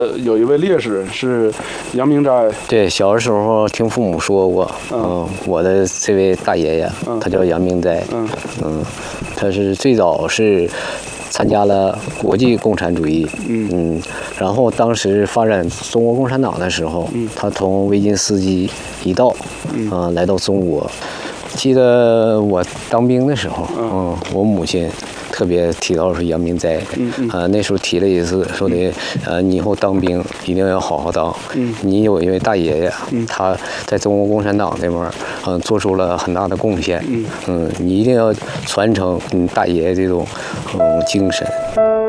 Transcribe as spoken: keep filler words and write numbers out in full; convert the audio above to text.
呃，有一位烈士是杨明斋。 对，小的时候听父母说过，嗯，嗯我的这位大爷爷，嗯、他叫杨明斋，嗯嗯，他是最早是参加了国际共产主义，嗯嗯，然后当时发展中国共产党的时候，嗯，他同维金斯基一道，嗯、呃，来到中国。记得我当兵的时候，嗯，我母亲特别提到说杨明斋，嗯嗯，呃，那时候提了一次，说的，呃，你以后当兵一定要好好当，嗯，你有一位大爷爷，嗯，他在中国共产党这边，嗯、呃，做出了很大的贡献，嗯嗯，你一定要传承你大爷爷这种，嗯，精神。